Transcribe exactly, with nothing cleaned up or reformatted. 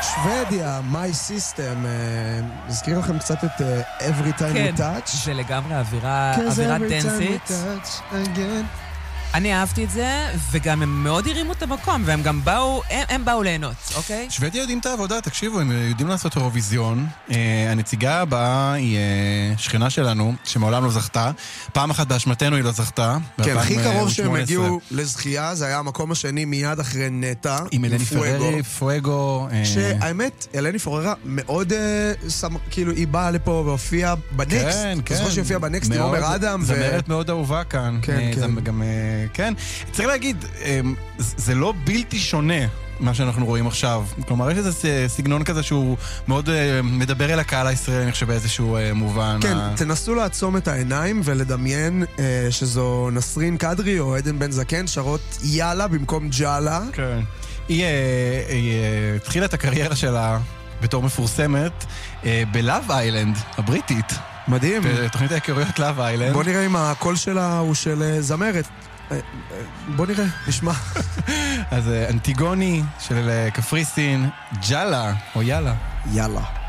שוודיה, My System, נזכיר לכם קצת את Every Time We Touch. זה לגמרי אווירה דנסית. אני אהבתי את זה, וגם הם מאוד הרימו את המקום, והם גם באו, הם, הם באו ליהנות, אוקיי? שוודיה יודעים את העבודה, תקשיבו, הם יודעים לעשות אירוויזיון. הנציגה הבאה היא שכנה שלנו, שמעולם לא זכתה. פעם אחת באשמתנו היא לא זכתה. כן, הכי קרוב שהם הגיעו לזכייה, זה היה המקום השני מיד אחרי נטה. עם אלני פררי, פואגו. שהאמת, אלני פררה מאוד, כאילו, היא באה לפה והופיעה בנקסט. כן, כן. זוכר שהיא הופיעה בנקסט עם עומר אדם. זמרת מאוד אהובה כאן. כן, כן. גם... כן, צריך להגיד, זה לא בלתי שונה מה שאנחנו רואים עכשיו. כלומר, יש איזה סגנון כזה שהוא מאוד מדבר אל הקהל הישראלי, אני חושב באיזשהו מובן. כן, תנסו לעצום את העיניים ולדמיין שזו נסרין קדרי או עדן בן זקן שרות יאללה במקום ג'אלה. כן. היא התחילה את הקריירה שלה בתור מפורסמת בלאב איילנד, הבריטית. מדהים. בתוכנית ההיכרויות לאב איילנד. בוא נראה אם הקול שלה הוא של זמרת. בוא נראה, נשמע. אז אנטיגוני של קפריסין, ג'אלה, או יאללה. יאללה.